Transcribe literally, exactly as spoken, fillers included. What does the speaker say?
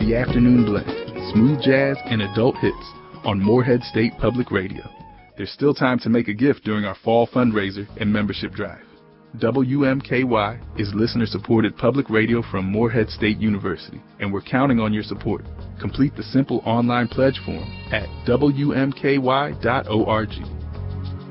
The Afternoon Blend, smooth jazz and adult hits on Morehead State Public Radio. There's still time to make a gift during our fall fundraiser and membership drive. W M K Y is listener-supported public radio from Morehead State University, and we're counting on your support. Complete the simple online pledge form at W M K Y dot org.